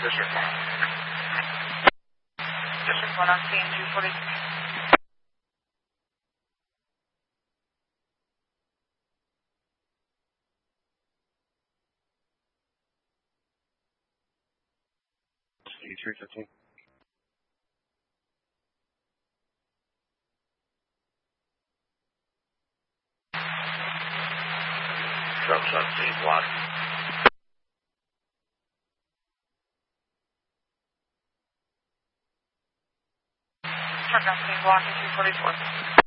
District 1. District 1 on scene 240. C315. Trucks on scene, block. Truck on scene, blocking 244.